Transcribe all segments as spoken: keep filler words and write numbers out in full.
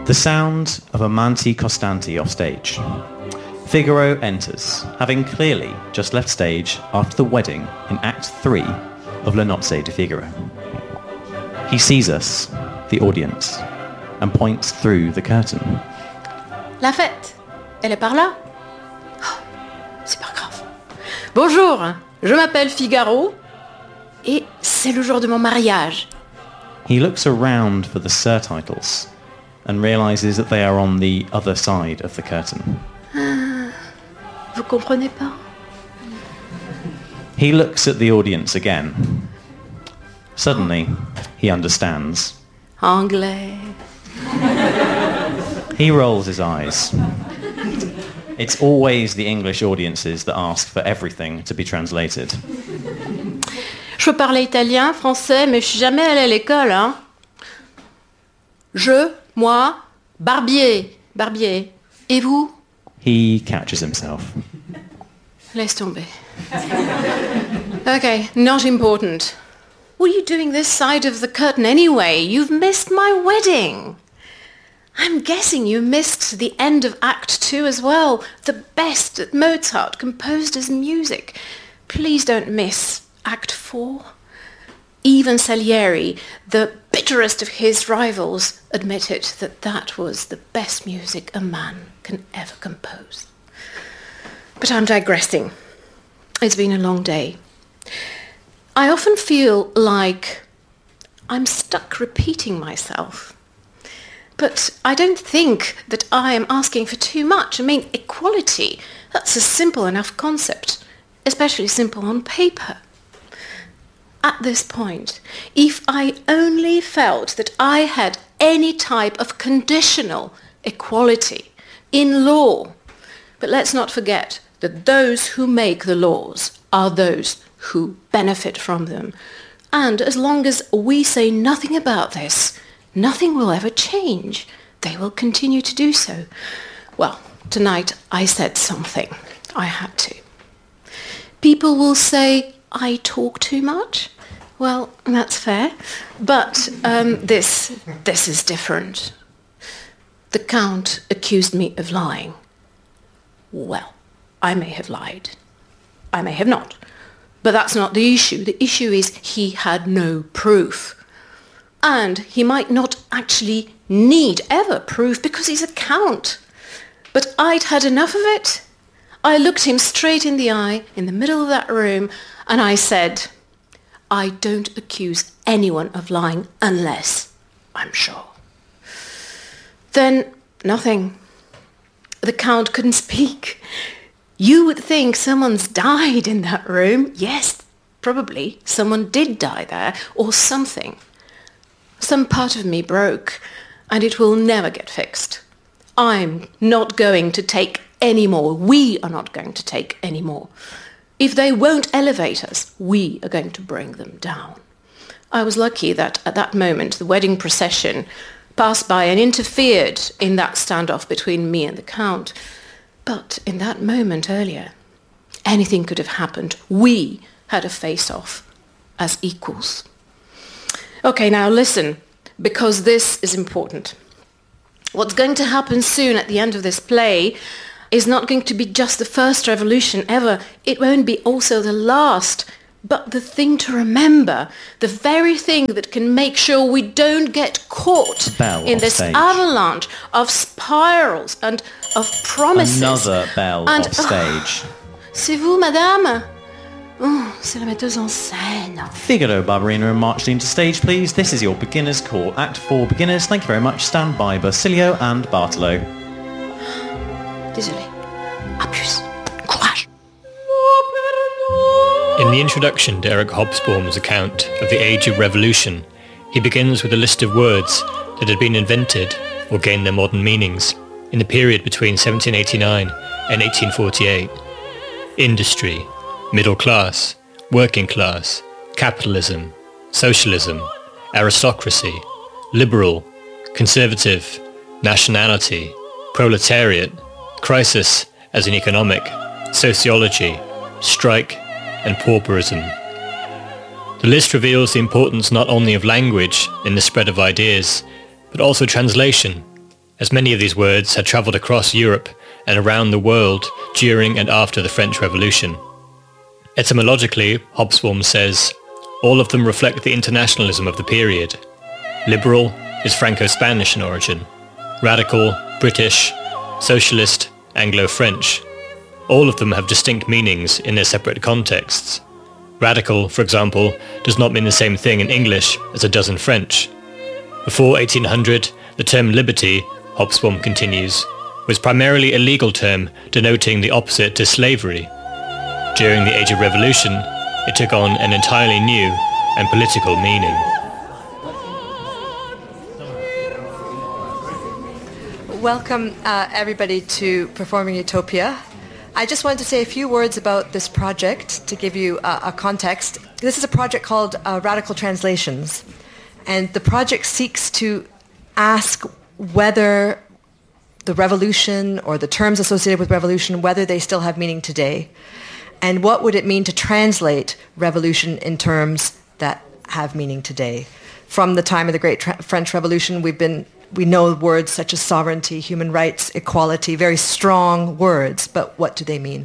The sound of a Manti Costanti off stage. Figaro enters, having clearly just left stage after the wedding in Act three of Le Nozze di Figaro. He sees us, the audience, and points through the curtain. La fête, elle est par là? Oh, c'est pas grave. Bonjour, je m'appelle Figaro et c'est le jour de mon mariage. He looks around for the surtitles and realizes that they are on the other side of the curtain. Ah, vous comprenez pas? He looks at the audience again. Suddenly, he understands. Anglais. He rolls his eyes. It's always the English audiences that ask for everything to be translated. Je peux parler italien, français, mais je suis jamais allée à l'école, hein. Je, moi, Barbier, Barbier. Et vous? He catches himself. Laisse tomber. Okay, not important. What are you doing this side of the curtain anyway? You've missed my wedding. I'm guessing you missed the end of Act Two as well. The best that Mozart composed as music. Please don't miss Act Four. Even Salieri, the bitterest of his rivals, admitted that that was the best music a man can ever compose. But I'm digressing. It's been a long day. I often feel like I'm stuck repeating myself. But I don't think that I am asking for too much. I mean, equality, that's a simple enough concept, especially simple on paper. At this point, if I only felt that I had any type of conditional equality in law, but let's not forget that those who make the laws are those who benefit from them. And as long as we say nothing about this, nothing will ever change. They will continue to do so. Well, tonight I said something. I had to. People will say I talk too much. Well, that's fair. But um, this, this is different. The Count accused me of lying. Well, I may have lied. I may have not. But that's not the issue. The issue is he had no proof. And he might not actually need ever proof because he's a count. But I'd had enough of it. I looked him straight in the eye in the middle of that room and I said, I don't accuse anyone of lying unless I'm sure. Then nothing. The Count couldn't speak. You would think someone's died in that room. Yes, probably someone did die there or something. Some part of me broke and it will never get fixed. I'm not going to take any more. We are not going to take any more. If they won't elevate us, we are going to bring them down. I was lucky that at that moment the wedding procession passed by and interfered in that standoff between me and the Count. But in that moment earlier, anything could have happened. We had a face-off as equals. Okay, now listen, because this is important. What's going to happen soon at the end of this play is not going to be just the first revolution ever. It won't be also the last. But the thing to remember, the very thing that can make sure we don't get caught Bell in this stage. avalanche of spirals and of promises. Another bell and, off stage. Oh, c'est vous, madame? Oh, c'est la metteuse en scène. Figaro, Barberina and Marceline to stage, please. This is your beginner's call. Act four beginners. Thank you very much. Stand by Basilio and Bartolo. Désolé. À plus. Courage. In the introduction to Eric Hobsbawm's account of the Age of Revolution, he begins with a list of words that had been invented or gained their modern meanings in the period between seventeen eighty-nine and eighteen forty-eight. Industry, middle class, working class, capitalism, socialism, aristocracy, liberal, conservative, nationality, proletariat, crisis as an economic, sociology, strike, and pauperism. The list reveals the importance not only of language in the spread of ideas, but also translation, as many of these words had travelled across Europe and around the world during and after the French Revolution. Etymologically, Hobsbawm says, all of them reflect the internationalism of the period. Liberal is Franco-Spanish in origin, radical, British, socialist, Anglo-French. All of them have distinct meanings in their separate contexts. Radical, for example, does not mean the same thing in English as it does in French. Before eighteen hundred, the term liberty, Hobsbawm continues, was primarily a legal term denoting the opposite to slavery. During the Age of Revolution, it took on an entirely new and political meaning. Welcome uh, everybody to Performing Utopia. I just wanted to say a few words about this project to give you uh, a context. This is a project called uh, Radical Translations, and the project seeks to ask whether the revolution or the terms associated with revolution, whether they still have meaning today, and what would it mean to translate revolution in terms that have meaning today. From the time of the Great Tra- French Revolution, we've been We know words such as sovereignty, human rights, equality, very strong words, but what do they mean?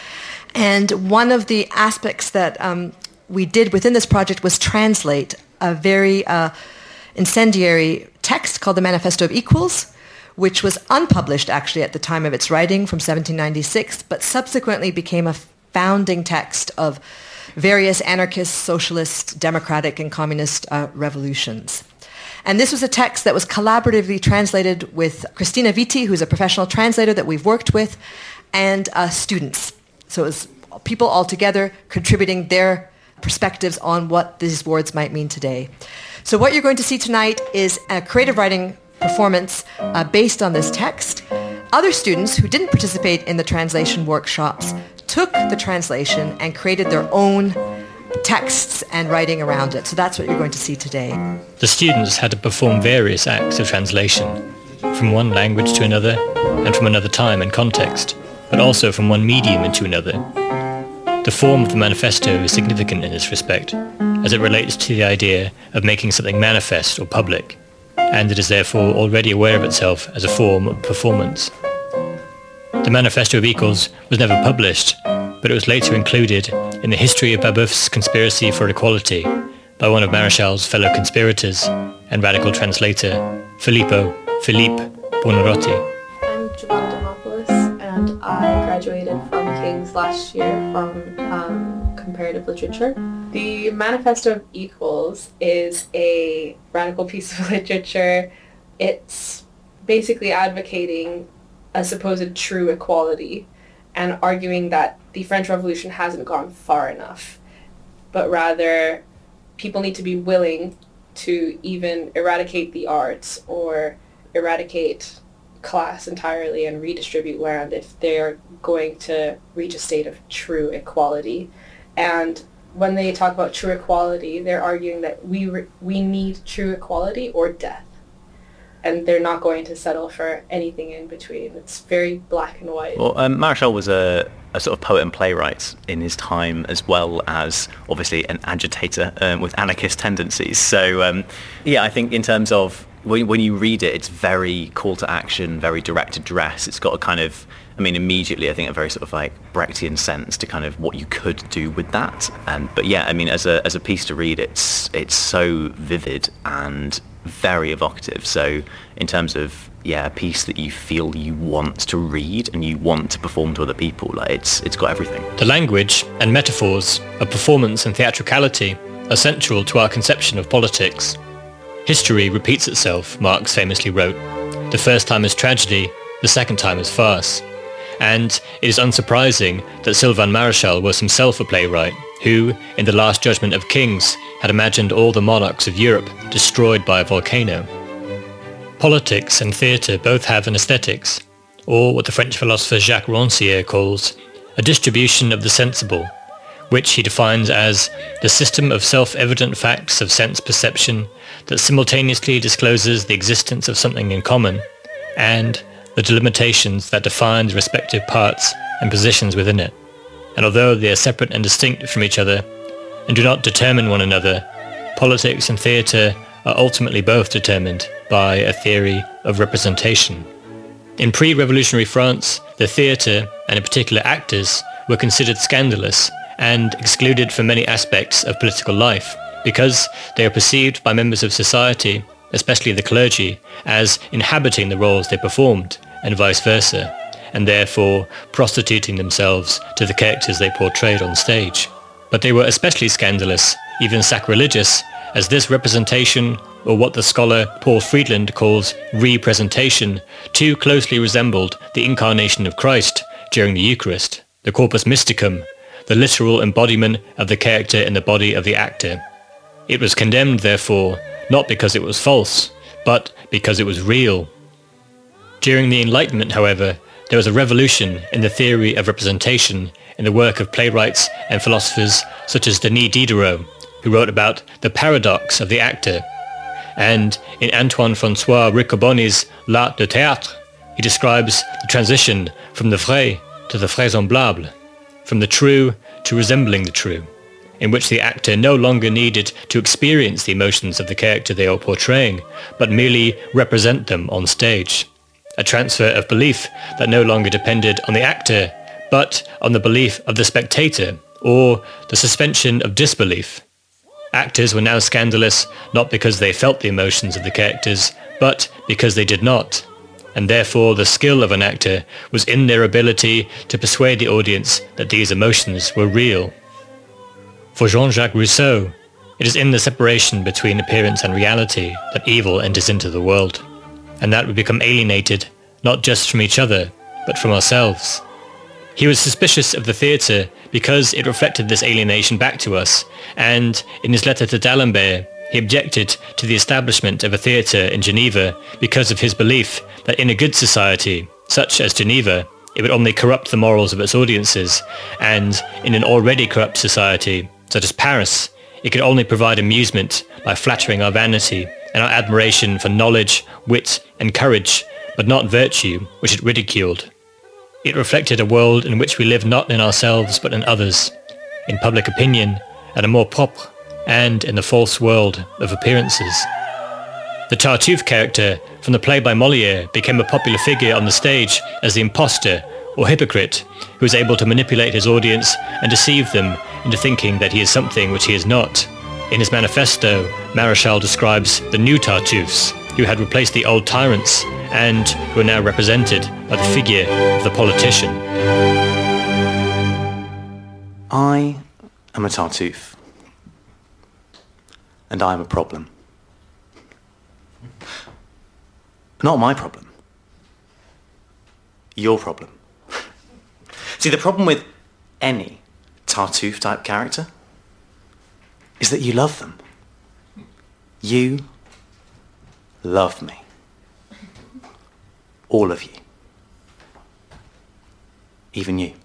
And one of the aspects that um, we did within this project was translate a very uh, incendiary text called the Manifesto of Equals, which was unpublished actually at the time of its writing from seventeen ninety-six, but subsequently became a founding text of various anarchist, socialist, democratic, and communist uh, revolutions. And this was a text that was collaboratively translated with Christina Vitti, who's a professional translator that we've worked with, and uh, students. So it was people all together contributing their perspectives on what these words might mean today. So what you're going to see tonight is a creative writing performance uh, based on this text. Other students who didn't participate in the translation workshops took the translation and created their own texts and writing around it. So that's what you're going to see today. The students had to perform various acts of translation, from one language to another, and from another time and context, but also from one medium into another. The form of the manifesto is significant in this respect, as it relates to the idea of making something manifest or public, and it is therefore already aware of itself as a form of performance. The Manifesto of Equals was never published, but it was later included in the History of Babeuf's Conspiracy for Equality by one of Marechal's fellow conspirators and radical translator, Filippo Philippe Buonarroti. I'm Giovanna Demopoulos, and I graduated from King's last year from um, comparative literature. The Manifesto of Equals is a radical piece of literature. It's basically advocating a supposed true equality and arguing that the French Revolution hasn't gone far enough, but rather people need to be willing to even eradicate the arts or eradicate class entirely and redistribute land if they're going to reach a state of true equality. And when they talk about true equality, they're arguing that we re- we need true equality or death. And they're not going to settle for anything in between. It's very black and white. Well, um, Marechal was a, a sort of poet and playwright in his time, as well as obviously an agitator um, with anarchist tendencies. So, um, yeah, I think in terms of when, when you read it, it's very call to action, very direct address. It's got a kind of, I mean, immediately, I think a very sort of like Brechtian sense to kind of what you could do with that. And but yeah, I mean, as a as a piece to read, it's it's so vivid and very evocative. So in terms of yeah a piece that you feel you want to read and you want to perform to other people, like it's it's got everything. The language and metaphors of performance and theatricality are central to our conception of politics. History repeats itself, Marx famously wrote. The first time is tragedy, the second time is farce. And it is unsurprising that Sylvain Marechal was himself a playwright who, in The Last Judgment of Kings, had imagined all the monarchs of Europe destroyed by a volcano. Politics and theatre both have an aesthetics, or what the French philosopher Jacques Rancière calls a distribution of the sensible, which he defines as the system of self-evident facts of sense perception that simultaneously discloses the existence of something in common, and the delimitations that define the respective parts and positions within it. And although they are separate and distinct from each other, and do not determine one another, politics and theatre are ultimately both determined, by a theory of representation. In pre-revolutionary France, the theatre, and in particular actors, were considered scandalous and excluded from many aspects of political life because they are perceived by members of society, especially the clergy, as inhabiting the roles they performed, and vice versa, and therefore prostituting themselves to the characters they portrayed on stage. But they were especially scandalous, even sacrilegious, as this representation, or what the scholar Paul Friedland calls representation, too closely resembled the incarnation of Christ during the Eucharist, the corpus mysticum, the literal embodiment of the character in the body of the actor. It was condemned, therefore, not because it was false, but because it was real. During the Enlightenment, however, there was a revolution in the theory of representation in the work of playwrights and philosophers such as Denis Diderot, who wrote about the paradox of the actor. And in Antoine-François Riccoboni's L'Art de Théâtre, he describes the transition from the vrai to the vraisemblable, from the true to resembling the true, in which the actor no longer needed to experience the emotions of the character they are portraying, but merely represent them on stage. A transfer of belief that no longer depended on the actor, but on the belief of the spectator, or the suspension of disbelief. Actors were now scandalous not because they felt the emotions of the characters, but because they did not. And therefore the skill of an actor was in their ability to persuade the audience that these emotions were real. For Jean-Jacques Rousseau, it is in the separation between appearance and reality that evil enters into the world, and that we become alienated not just from each other, but from ourselves. He was suspicious of the theatre because it reflected this alienation back to us, and in his letter to D'Alembert, he objected to the establishment of a theatre in Geneva because of his belief that in a good society, such as Geneva, it would only corrupt the morals of its audiences, and in an already corrupt society, such as Paris, it could only provide amusement by flattering our vanity and our admiration for knowledge, wit, and courage, but not virtue, which it ridiculed. It reflected a world in which we live not in ourselves but in others, in public opinion, at amour propre, and in the false world of appearances. The Tartuffe character from the play by Molière became a popular figure on the stage as the impostor or hypocrite who is able to manipulate his audience and deceive them into thinking that he is something which he is not. In his manifesto, Maréchal describes the new Tartuffes, who had replaced the old tyrants and who are now represented by the figure of the politician. I am a Tartuffe, and I am a problem. Not my problem. Your problem. See, the problem with any Tartuffe type character is that you love them. You love me. All of you. Even you.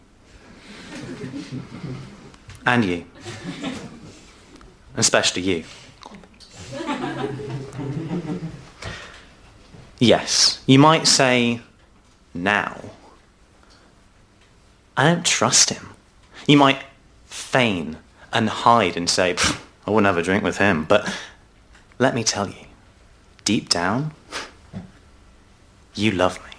And you. Especially you. Yes, you might say, now, I don't trust him. You might feign and hide and say, I wouldn't have a drink with him. But let me tell you, deep down, you love me.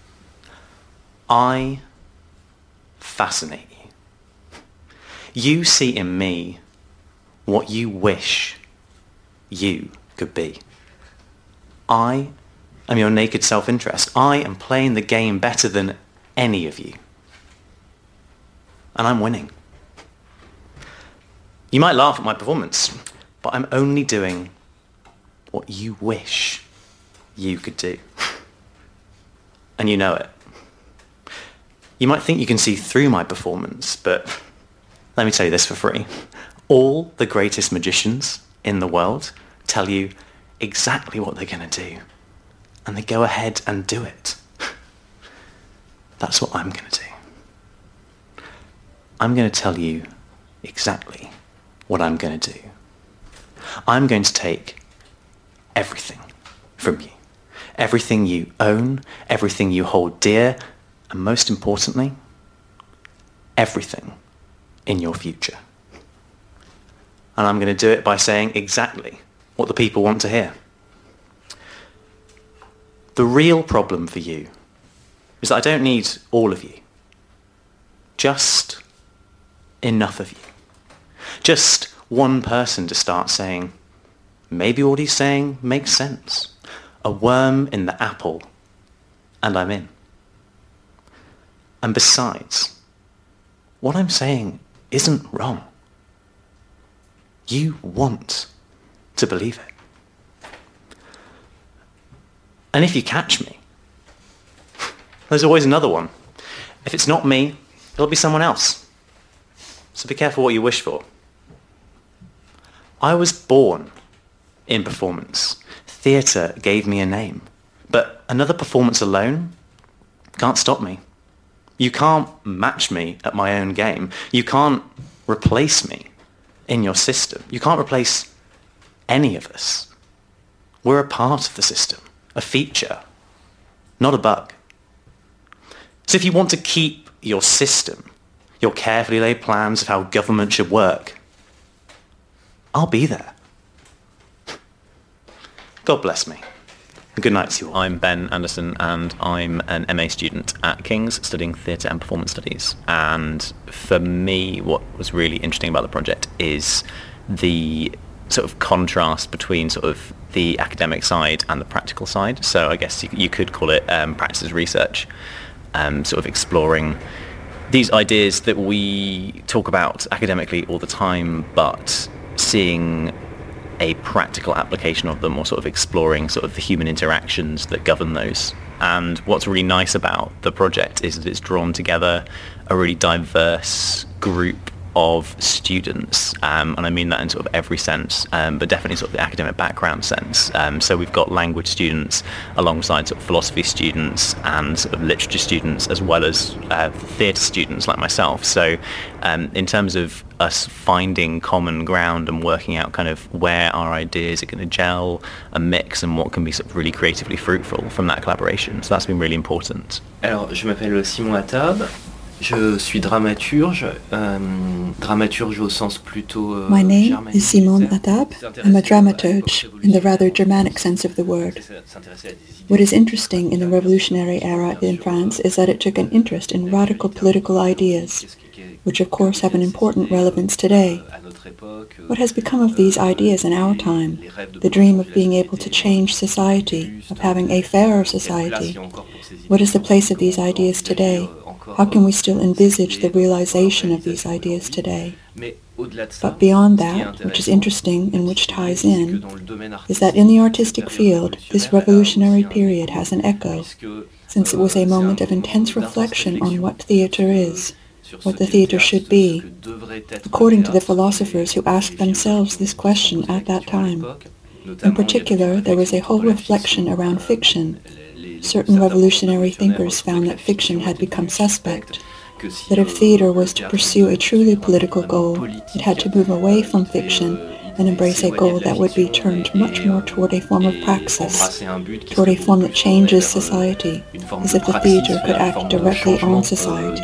I fascinate you. You see in me what you wish you could be. I am your naked self-interest. I am playing the game better than any of you. And I'm winning. You might laugh at my performance, but I'm only doing what you wish you could do. And you know it. You might think you can see through my performance, but let me tell you this for free. All the greatest magicians in the world tell you exactly what they're going to do. And they go ahead and do it. That's what I'm going to do. I'm going to tell you exactly what I'm going to do. I'm going to take everything from you. Everything you own, everything you hold dear, and most importantly, everything in your future. And I'm going to do it by saying exactly what the people want to hear. The real problem for you is that I don't need all of you. Just enough of you. Just one person to start saying, maybe what he's saying makes sense. A worm in the apple, and I'm in. And besides, what I'm saying isn't wrong. You want to believe it. And if you catch me, there's always another one. If it's not me, it'll be someone else. So be careful what you wish for. I was born in performance. Theatre gave me a name. But another performance alone can't stop me. You can't match me at my own game. You can't replace me in your system. You can't replace any of us. We're a part of the system, a feature, not a bug. So if you want to keep your system, your carefully laid plans of how government should work, I'll be there. God bless me. Good night to you all. I'm Ben Anderson and I'm an M A student at King's studying theatre and performance studies. And for me, what was really interesting about the project is the sort of contrast between sort of the academic side and the practical side. So I guess you, you could call it um, practice as research, um, sort of exploring these ideas that we talk about academically all the time, but seeing a practical application of them, or sort of exploring sort of the human interactions that govern those. And what's really nice about the project is that it's drawn together a really diverse group of students, um, and I mean that in sort of every sense, um, but definitely sort of the academic background sense. Um, so we've got language students alongside sort of philosophy students and sort of literature students, as well as uh, theatre students like myself. So um, in terms of us finding common ground and working out kind of where our ideas are going to gel and mix and what can be sort of really creatively fruitful from that collaboration. So that's been really important. Alors, je m'appelle Simon Attab. Je suis dramaturge, euh, dramaturge au sens plutôt euh, My name is Simon Attab. I'm a dramaturge in the rather Germanic sense of the word. What is interesting in the revolutionary era in France is that it took an interest in radical political ideas, which of course have an important relevance today. What has become of these ideas in our time? The dream of being able to change society, of having a fairer society. What is the place of these ideas today? How can we still envisage the realization of these ideas today? But beyond that, which is interesting and which ties in, is that in the artistic field, this revolutionary period has an echo, since it was a moment of intense reflection on what theatre is, what the theatre should be, according to the philosophers who asked themselves this question at that time. In particular, there was a whole reflection around fiction. Certain revolutionary thinkers found that fiction had become suspect, that if theatre was to pursue a truly political goal, it had to move away from fiction and embrace a goal that would be turned much more toward a form of praxis, toward a form that changes society, as if the theatre could act directly on society.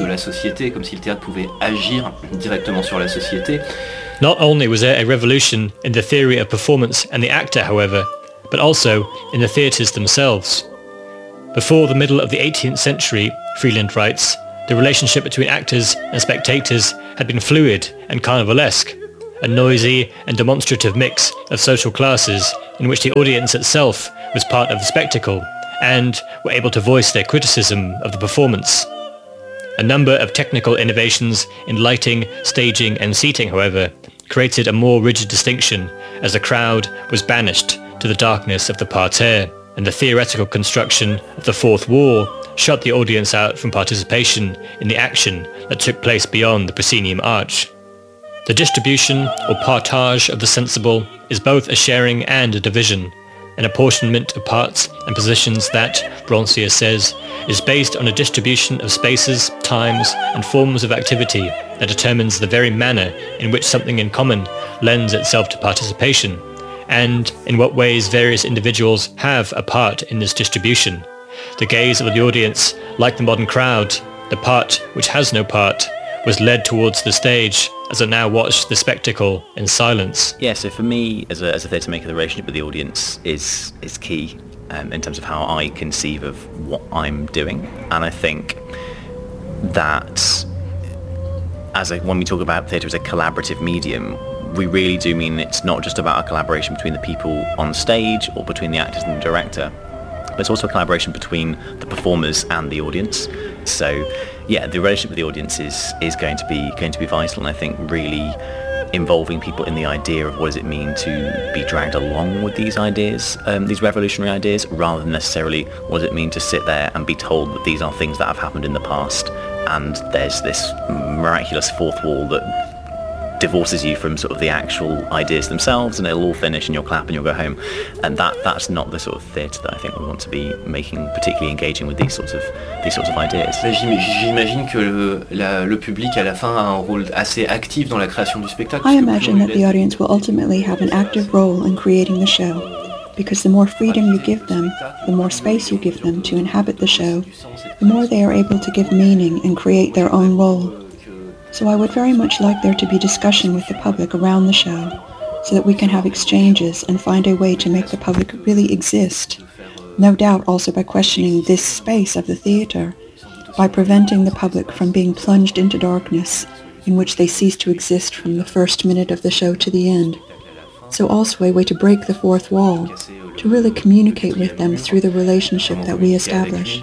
Not only was there a revolution in the theory of performance and the actor, however, but also in the theatres themselves. Before the middle of the eighteenth century, Freeland writes, the relationship between actors and spectators had been fluid and carnivalesque, a noisy and demonstrative mix of social classes in which the audience itself was part of the spectacle and were able to voice their criticism of the performance. A number of technical innovations in lighting, staging and seating, however, created a more rigid distinction as the crowd was banished to the darkness of the parterre, and the theoretical construction of the fourth wall shut the audience out from participation in the action that took place beyond the proscenium arch. The distribution or partage of the sensible is both a sharing and a division, an apportionment of parts and positions that, Broncier says, is based on a distribution of spaces, times and forms of activity that determines the very manner in which something in common lends itself to participation, and in what ways various individuals have a part in this distribution. The gaze of the audience, like the modern crowd, the part which has no part, was led towards the stage as it now watched the spectacle in silence. Yeah, so for me, as a, as a theatre maker, the relationship with the audience is is key. um, in terms of how I conceive of what I'm doing. And I think that as a, when we talk about theatre as a collaborative medium, we really do mean it's not just about a collaboration between the people on stage or between the actors and the director, but it's also a collaboration between the performers and the audience. So yeah, the relationship with the audience is, is going to be going to be vital, and I think really involving people in the idea of what does it mean to be dragged along with these ideas, um, these revolutionary ideas, rather than necessarily what does it mean to sit there and be told that these are things that have happened in the past and there's this miraculous fourth wall that divorces you from sort of the actual ideas themselves, and it'll all finish and you'll clap and you'll go home. And that that's not the sort of theatre that I think we want to be making, particularly engaging with these sorts of these sorts of ideas. J'imagine que le, la, le public à la fin a un rôle assez actif dans la création du spectacle. I imagine that the audience will ultimately have an active role in creating the show, because the more freedom you give them, the more space you give them to inhabit the show, the more they are able to give meaning and create their own role. So I would very much like there to be discussion with the public around the show, so that we can have exchanges and find a way to make the public really exist. No doubt also by questioning this space of the theatre, by preventing the public from being plunged into darkness, in which they cease to exist from the first minute of the show to the end. So also a way to break the fourth wall, to really communicate with them through the relationship that we establish.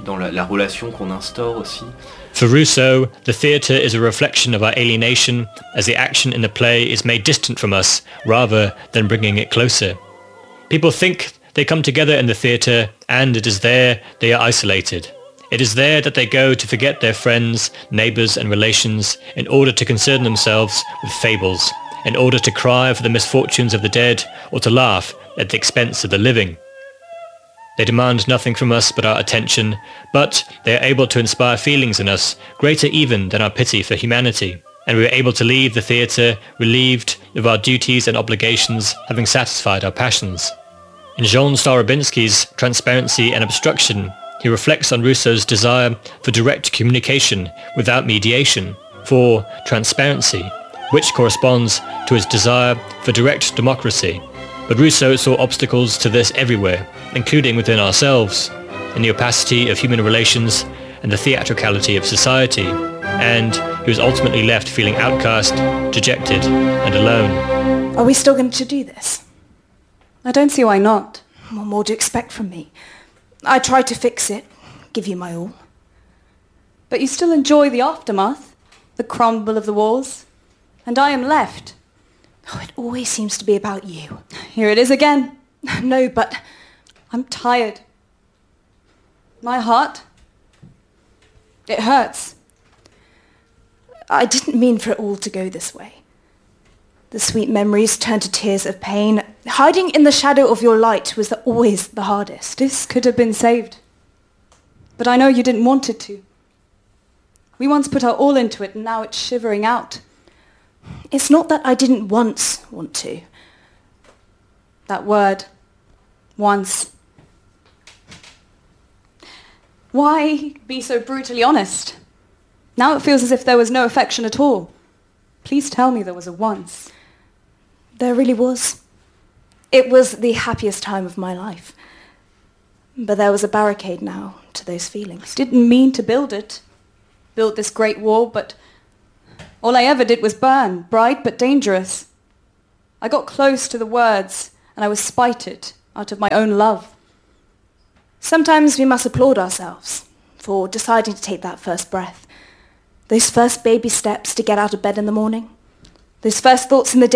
For Rousseau, the theatre is a reflection of our alienation, as the action in the play is made distant from us rather than bringing it closer. People think they come together in the theatre, and it is there they are isolated. It is there that they go to forget their friends, neighbours and relations in order to concern themselves with fables, in order to cry for the misfortunes of the dead or to laugh at the expense of the living. They demand nothing from us but our attention, but they are able to inspire feelings in us greater even than our pity for humanity, and we are able to leave the theatre relieved of our duties and obligations, having satisfied our passions. In Jean Starobinsky's Transparency and Obstruction, he reflects on Rousseau's desire for direct communication without mediation, for transparency, which corresponds to his desire for direct democracy. But Rousseau saw obstacles to this everywhere, including within ourselves, in the opacity of human relations and the theatricality of society, and he was ultimately left feeling outcast, dejected, and alone. Are we still going to do this? I don't see why not. What more do you expect from me? I tried to fix it, give you my all. But you still enjoy the aftermath, the crumble of the walls, and I am left. Oh, it always seems to be about you. Here it is again. No, but I'm tired. My heart, it hurts. I didn't mean for it all to go this way. The sweet memories turned to tears of pain. Hiding in the shadow of your light was the, always the hardest. This could have been saved. But I know you didn't want it to. We once put our all into it, and now it's shivering out. It's not that I didn't once want to. That word, once. Why be so brutally honest? Now it feels as if there was no affection at all. Please tell me there was a once. There really was. It was the happiest time of my life. But there was a barricade now to those feelings. Didn't mean to build it. Built this great wall, but all I ever did was burn, bright but dangerous. I got close to the words, and I was spited out of my own love. Sometimes we must applaud ourselves for deciding to take that first breath. Those first baby steps to get out of bed in the morning. Those first thoughts in the day